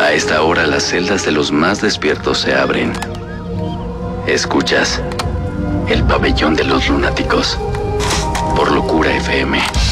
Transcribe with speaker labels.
Speaker 1: A esta hora las celdas de los más despiertos se abren. Escuchas el pabellón de los lunáticos por Locura FM.